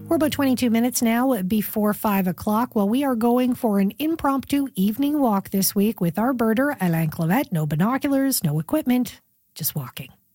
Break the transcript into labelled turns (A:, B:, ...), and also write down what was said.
A: We're about 22 minutes now before 5 o'clock. Well, we are going for an impromptu evening walk this week with our birder, Alain Clavette. No binoculars, no equipment, just walking.